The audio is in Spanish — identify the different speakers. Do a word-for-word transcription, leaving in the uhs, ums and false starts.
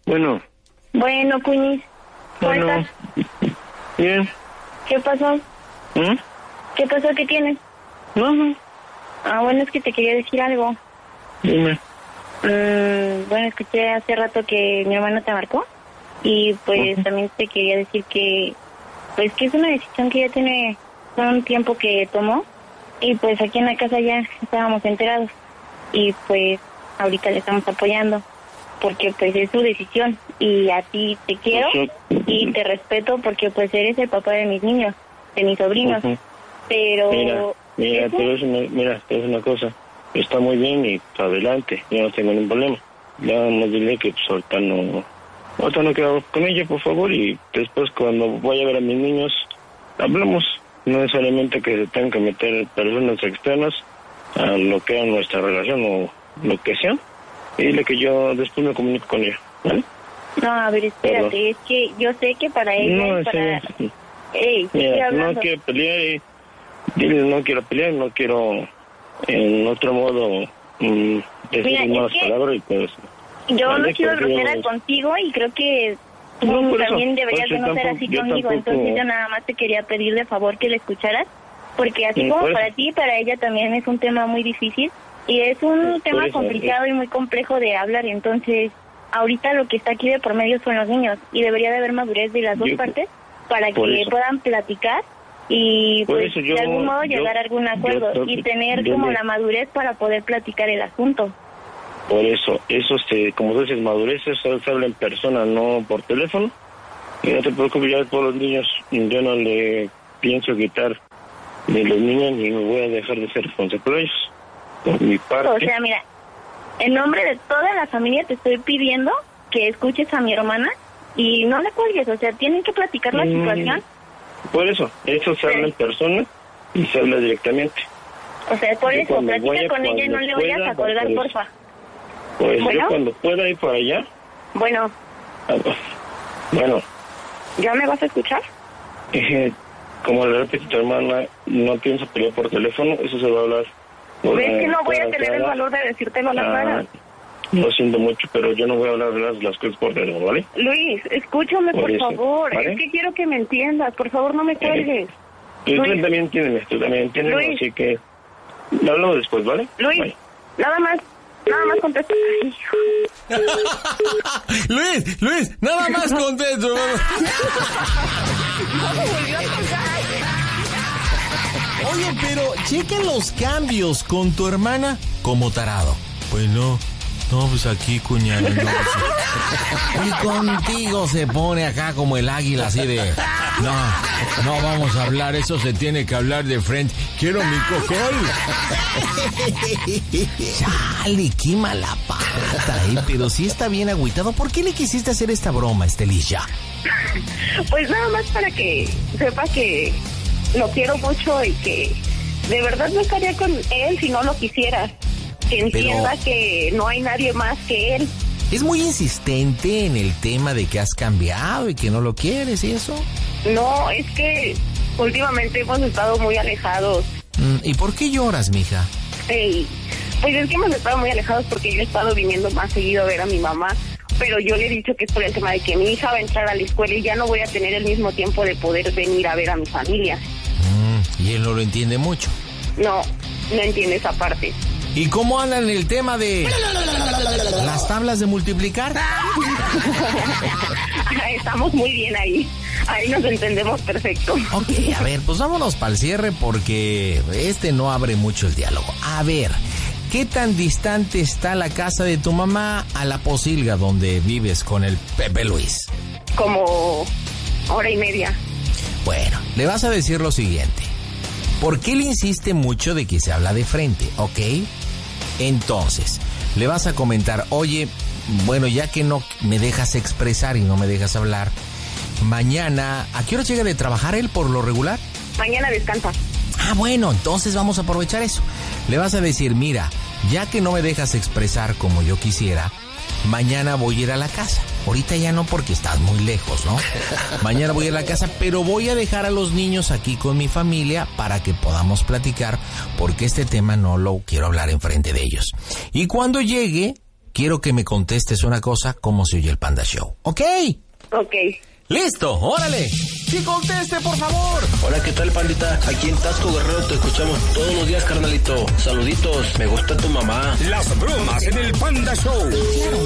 Speaker 1: Bueno.
Speaker 2: Bueno, Cuñiz. ¿Cómo
Speaker 1: Bueno.
Speaker 2: estás?
Speaker 1: Bien.
Speaker 2: ¿Qué pasó?
Speaker 1: ¿Mm?
Speaker 2: ¿Qué pasó? ¿Qué tienes?
Speaker 1: No, no.
Speaker 2: Ah, bueno, es que te quería decir algo.
Speaker 1: Dime.
Speaker 2: Mm, bueno, escuché hace rato que mi hermano te marcó. Y pues uh-huh. también te quería decir que... Pues que es una decisión que ya tiene un tiempo que tomó. Y pues aquí en la casa ya estábamos enterados. Y pues ahorita le estamos apoyando. Porque pues es su decisión. Y a ti te quiero uh-huh. y te respeto porque pues eres el papá de mis niños, de mis sobrinos. Uh-huh. Pero...
Speaker 1: Mira, mira, te ves una, mira, te ves una cosa. Está muy bien y adelante. Yo no tengo ningún problema. Ya nos diré que pues ahorita no... Ahorita no quedo con ella, por favor. Y después cuando vaya a ver a mis niños, hablamos. No necesariamente que se tengan que meter personas externas a lo que es nuestra relación o lo que sea. Y dile que yo después me comunico con ella, ¿vale?
Speaker 2: No, a ver, espérate, Perdón. es que yo sé que para ella
Speaker 1: no,
Speaker 2: y para...
Speaker 1: Sí.
Speaker 2: Ey,
Speaker 1: Mira, no quiero pelear y... Dile, no quiero pelear, no quiero en otro modo mmm, decir
Speaker 2: Mira,
Speaker 1: malas
Speaker 2: es que
Speaker 1: palabras y todo eso.
Speaker 2: Yo
Speaker 1: ¿Vale?
Speaker 2: no quiero grosera
Speaker 1: yo...
Speaker 2: contigo y creo que tú
Speaker 1: no,
Speaker 2: también
Speaker 1: eso,
Speaker 2: deberías de no ser así conmigo,
Speaker 1: tampoco...
Speaker 2: entonces yo nada más te quería pedir de favor que le escucharas, porque así
Speaker 1: sí,
Speaker 2: como
Speaker 1: pues...
Speaker 2: para ti, para ella también es un tema muy difícil y es un
Speaker 1: sí,
Speaker 2: tema
Speaker 1: eso,
Speaker 2: complicado
Speaker 1: sí.
Speaker 2: y muy complejo de hablar, entonces ahorita lo que está aquí de por medio son los niños y debería de haber madurez de las dos
Speaker 1: yo,
Speaker 2: partes para que
Speaker 1: eso.
Speaker 2: puedan platicar y
Speaker 1: por
Speaker 2: pues
Speaker 1: yo,
Speaker 2: de algún modo
Speaker 1: yo,
Speaker 2: llegar a algún acuerdo
Speaker 1: yo,
Speaker 2: y tener
Speaker 1: yo,
Speaker 2: como
Speaker 1: yo,
Speaker 2: la madurez para poder platicar el asunto.
Speaker 1: Por eso, eso se, como tú dices, madurez, eso se habla en persona, no por teléfono. Y no te preocupes, ya por los niños, yo no le pienso quitar de los niños ni me voy a dejar de ser responsable por ellos. Por mi parte.
Speaker 2: O sea, mira, en nombre de toda la familia te estoy pidiendo que escuches a mi hermana y no la cuelgues, o sea, tienen que platicar la mm, situación.
Speaker 1: Por eso, eso se habla en persona y se habla directamente.
Speaker 2: O sea, por
Speaker 1: yo
Speaker 2: eso, platica
Speaker 1: a,
Speaker 2: con ella y no le vayas a colgar, porfa.
Speaker 1: Pues
Speaker 2: ¿Bueno?
Speaker 1: yo cuando pueda ir para allá.
Speaker 2: Bueno.
Speaker 1: Bueno.
Speaker 2: ¿Ya me vas a escuchar?
Speaker 1: Eh, como le repito a tu hermana, no pienso pelear por teléfono, eso se va a hablar.
Speaker 2: Por, ¿Ves que no voy a tener el valor de decírtelo a la cara?
Speaker 1: Lo siento mucho, pero yo no voy a hablar de las, las cosas por teléfono, ¿vale?
Speaker 2: Luis, escúchame, por, por eso, favor. ¿vale? Es que quiero que me entiendas. Por favor, no me cuelgues.
Speaker 1: Eh, tú Luis. también entiendes, tú también entiendes, Luis. Así que hablamos después, ¿vale?
Speaker 2: Luis, vale. nada más. Nada más contesto.
Speaker 3: Luis, Luis, nada más contesto. Oye, pero checa los cambios con tu hermana como tarado. Pues no, no, pues aquí, cuñado. No, pues, y contigo se pone acá como el águila, así de... No, no vamos a hablar, eso se tiene que hablar de frente. Quiero mi cocol. Chale, qué mala pata, ¿eh? Pero sí está bien agüitado. ¿Por qué le quisiste hacer esta broma, Estelilla?
Speaker 2: Pues nada más para que sepa que lo quiero mucho y que de verdad no estaría con él si no lo quisiera. Que entienda Pero... que no hay nadie más que él.
Speaker 3: Es muy insistente en el tema de que has cambiado y que no lo quieres y eso.
Speaker 2: No, es que últimamente hemos estado muy alejados.
Speaker 3: ¿Y por qué lloras, mija?
Speaker 2: Hey, pues es que hemos estado muy alejados porque yo he estado viniendo más seguido a ver a mi mamá, pero yo le he dicho que es por el tema de que mi hija va a entrar a la escuela y ya no voy a tener el mismo tiempo de poder venir a ver a mi familia.
Speaker 3: Mm, y él no lo entiende mucho.
Speaker 2: No, no entiende esa parte.
Speaker 3: ¿Y cómo andan en el tema de las tablas de multiplicar?
Speaker 2: Estamos muy bien ahí. Ahí nos entendemos perfecto.
Speaker 3: Ok, a ver, pues vámonos para el cierre porque este no abre mucho el diálogo. A ver, ¿qué tan distante está la casa de tu mamá a la Posilga donde vives con el Pepe Luis?
Speaker 2: Como hora y media.
Speaker 3: Bueno, le vas a decir lo siguiente. ¿Por qué le insiste mucho de que se habla de frente? ¿Ok? Entonces, le vas a comentar, oye, bueno, ya que no me dejas expresar y no me dejas hablar, mañana, ¿a qué hora llega de trabajar él por lo regular?
Speaker 2: Mañana descansa.
Speaker 3: Ah, bueno, entonces vamos a aprovechar eso. Le vas a decir, mira, ya que no me dejas expresar como yo quisiera, mañana voy a ir a la casa. Ahorita ya no porque estás muy lejos, ¿no? Mañana voy a ir a la casa, pero voy a dejar a los niños aquí con mi familia para que podamos platicar, porque este tema no lo quiero hablar enfrente de ellos. Y cuando llegue, quiero que me contestes una cosa, cómo se oye el Panda Show. ¿Ok?
Speaker 2: Ok.
Speaker 3: ¡Listo! ¡Órale! ¡Sí conteste, por favor!
Speaker 4: Hola, ¿qué tal, pandita? Aquí en Tasco, Guerrero, te escuchamos todos los días, carnalito. Saluditos, me gusta tu mamá.
Speaker 5: Las bromas en el Panda Show.
Speaker 6: Claro,